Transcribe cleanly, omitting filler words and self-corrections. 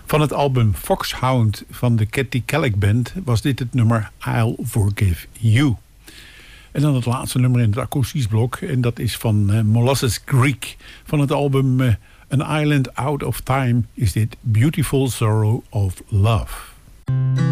Van het album Foxhound van de Cathy Kelley Band was dit het nummer I'll Forgive You. En dan het laatste nummer in het akoestisch blok. En dat is van Molasses Creek. Van het album An Island Out of Time is dit Beautiful Sorrow of Love.